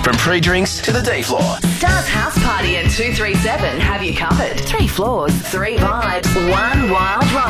From pre-drinks to the day floor. Stars House Party and 237 have you covered. 3 floors, 3 vibes, 1 wild ride.